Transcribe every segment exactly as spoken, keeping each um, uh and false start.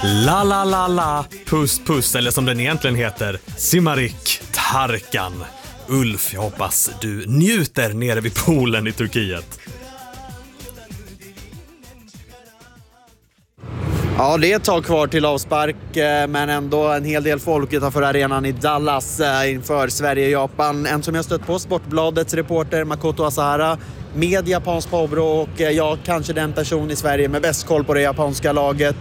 La la la la, puss puss, eller som den egentligen heter, Simarik Tarkan. Ulf, jag hoppas du njuter nere vid poolen i Turkiet. Ja, det är ett tag kvar till avspark, men ändå en hel del folk utanför arenan i Dallas inför Sverige-Japan. En som jag stött på, Sportbladets reporter Makoto Asahara, med japansk påbrå, och jag kanske den person i Sverige med bäst koll på det japanska laget.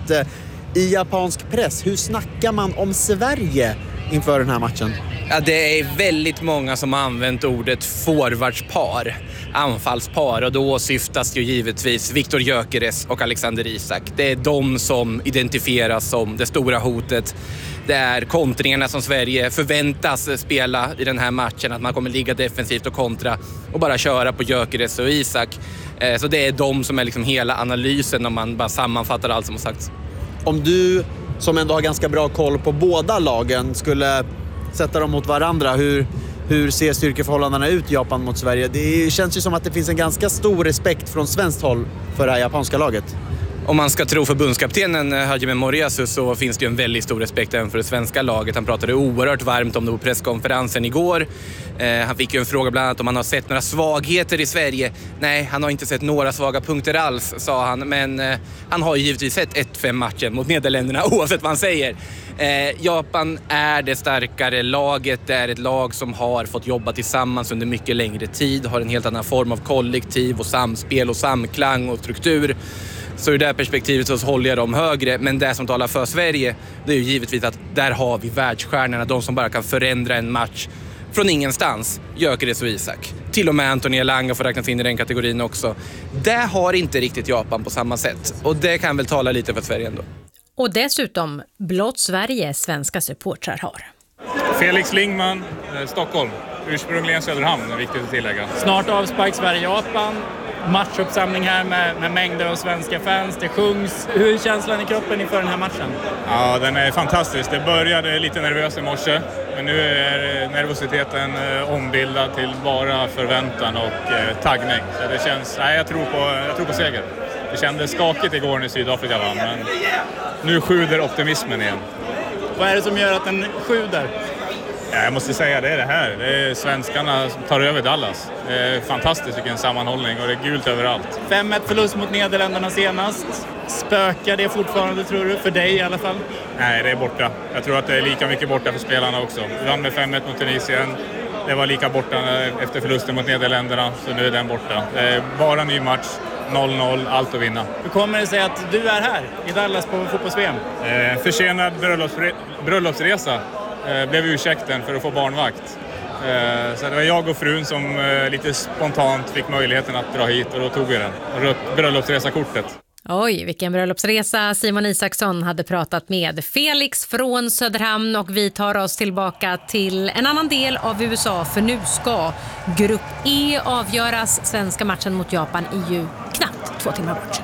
I japansk press, hur snackar man om Sverige inför den här matchen? Ja, det är väldigt många som har använt ordet forwardspar, anfallspar, och då syftas ju givetvis Viktor Gyökeres och Alexander Isak. Det är de som identifieras som det stora hotet. Det är kontringarna som Sverige förväntas spela i den här matchen, att man kommer ligga defensivt och kontra och bara köra på Gyökeres och Isak. Så det är de som är liksom hela analysen om man bara sammanfattar allt som har sagts. Om du, som ändå har ganska bra koll på båda lagen, skulle sätta dem mot varandra, hur, hur ser styrkeförhållandena ut i Japan mot Sverige? Det känns ju som att det finns en ganska stor respekt från svenskt håll för det här japanska laget. Om man ska tro förbundskaptenen Hajime Moriyasu så finns det ju en väldigt stor respekt även för det svenska laget. Han pratade oerhört varmt om det på presskonferensen igår. Eh, han fick ju en fråga bland annat om han har sett några svagheter i Sverige. Nej, han har inte sett några svaga punkter alls, sa han. Men eh, han har ju givetvis sett ett fem matchen mot Nederländerna oavsett vad han säger. Eh, Japan är det starkare laget. Det är ett lag som har fått jobba tillsammans under mycket längre tid. Har en helt annan form av kollektiv och samspel och samklang och struktur. Så ur det här perspektivet så håller jag dem högre. Men det som talar för Sverige, det är ju givetvis att där har vi världsstjärnorna. De som bara kan förändra en match från ingenstans. Gyökeres och Isak. Till och med Anthony Elanga får räknas in i den kategorin också. Det har inte riktigt Japan på samma sätt. Och det kan väl tala lite för Sverige ändå. Och dessutom blott Sverige svenska supportrar har. Felix Lingman, eh, Stockholm. Ursprungligen Söderhamn, är viktigt att tillägga. Snart avspark Sverige-Japan. Matchuppsamling här med, med mängder av svenska fans. Det sjungs. Hur är känslan i kroppen inför den här matchen? Ja, den är fantastisk. Det började lite nervös i morse. Men nu är nervositeten eh, ombildad till bara förväntan och eh, taggning. Så det känns, nej, jag tror på, jag tror på seger. Det kändes skakigt igår när Sydafrika vann, men nu sjuder optimismen igen. Vad är det som gör att den sjuder? Ja, jag måste säga, det är det här. Det är svenskarna som tar över Dallas. Det är fantastiskt vilken sammanhållning och det är gult överallt. fem ett förlust mot Nederländerna senast. Spökar det fortfarande, tror du? För dig i alla fall? Nej, det är borta. Jag tror att det är lika mycket borta för spelarna också. Vi vann med fem ett mot Tunisien. Det var lika borta efter förlusten mot Nederländerna, så nu är den borta. Det är bara en ny match. noll noll, allt att vinna. Hur kommer det sig att du är här i Dallas på fotbolls-V M? Eh, försenad bröllopsre- bröllopsresa eh, blev ursäkten för att få barnvakt. Eh, så det var jag och frun som eh, lite spontant fick möjligheten att dra hit, och då tog vi den. Rött bröllopsresakortet. Oj, vilken bröllopsresa Simon Isaksson hade pratat med Felix från Söderhamn, och vi tar oss tillbaka till en annan del av U S A, för nu ska Grupp E avgöras. Svenska matchen mot Japan är ju knappt två timmar bort.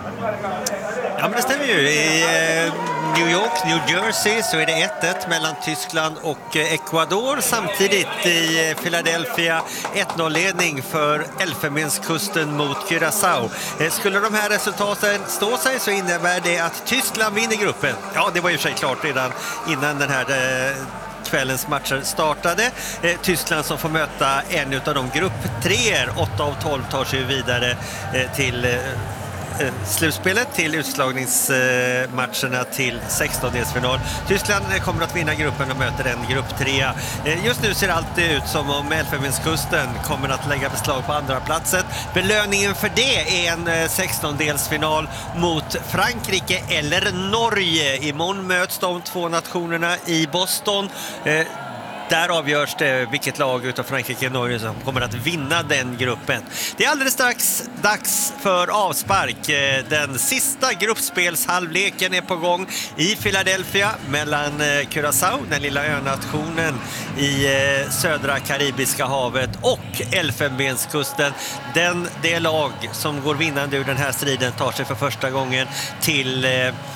Ja, men det stämmer ju. I eh, New York, New Jersey så är det ett ett mellan Tyskland och eh, Ecuador. Samtidigt i eh, Philadelphia ett noll-ledning för Elfenbenskusten mot Curaçao. Eh, skulle de här resultaten stå sig så innebär det att Tyskland vinner gruppen. Ja, det var ju för sig klart redan innan den här eh, kvällens matcher startade. Eh, Tyskland som får möta en av de grupptreor. åtta av tolv tar sig vidare eh, till eh, slutspelet, till utslagningsmatcherna till sextondelsfinal. Tyskland kommer att vinna gruppen och möter en grupp tre. Just nu ser allt ut som om Elfenbenskusten kommer att lägga beslag på andra platsen. Belöningen för det är en sextondelsfinal mot Frankrike eller Norge. Imorgon möts de två nationerna i Boston. Där avgörs det vilket lag utav Frankrike och Norge som kommer att vinna den gruppen. Det är alldeles strax dags för avspark. Den sista gruppspelshalvleken är på gång i Philadelphia mellan Curaçao, den lilla önationen i södra Karibiska havet, och Elfenbenskusten. Den, det lag som går vinnande ur den här striden tar sig för första gången till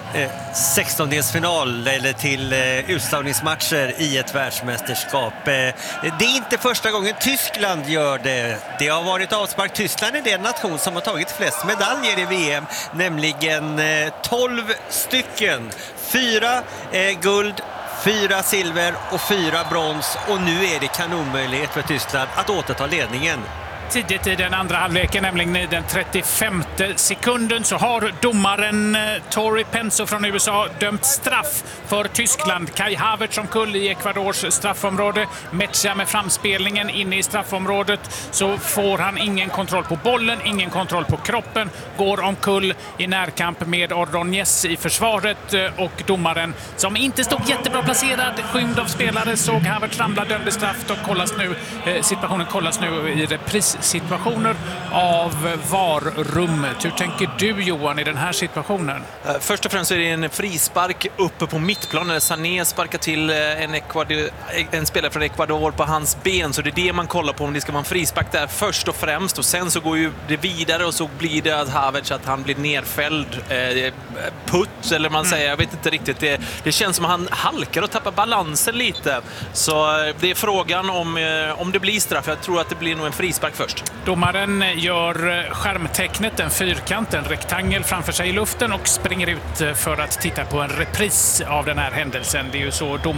eh, sextondelsfinal eller till eh, utslagningsmatcher i ett världsmästerskap. Eh, det är inte första gången Tyskland gör det. Det har varit avspark. Tyskland är den nation som har tagit flest medaljer i V M, nämligen eh, tolv stycken. Fyra eh, guld, fyra silver och fyra brons, och nu är det kanonmöjlighet för Tyskland att återta ledningen. Tidigt i den andra halvleken, nämligen i den trettiofemte sekunden, så har domaren eh, Tori Penso från U S A dömt straff för Tyskland. Kai Havertz omkull i Ecuadors straffområde. Metzger med framspelningen inne i straffområdet, så får han ingen kontroll på bollen, ingen kontroll på kroppen, går omkull i närkamp med Ordonez i försvaret, eh, och domaren, som inte stod jättebra placerad, skymd av spelare, såg Havertz ramla, dömde straff, och kollas nu, eh, situationen kollas nu i repris situationer av V A R-rummet. Hur tänker du, Johan, i den här situationen? Först och främst är det en frispark uppe på mittplan när Sané sparkar till en, Ecuador, en spelare från Ecuador på hans ben, så det är det man kollar på, om det ska vara en frispark där först och främst, och sen så går ju det vidare och så blir det att Havertz, att han blir nerfälld, eh, putt eller man säger, jag vet inte riktigt, det, det känns som att han halkar och tappar balansen lite, så det är frågan om, eh, om det blir straff. Jag tror att det blir nog en frispark först. Domaren gör skärmtecknet, en fyrkant, en rektangel framför sig i luften, och springer ut för att titta på en repris av den här händelsen. Det är ju så dom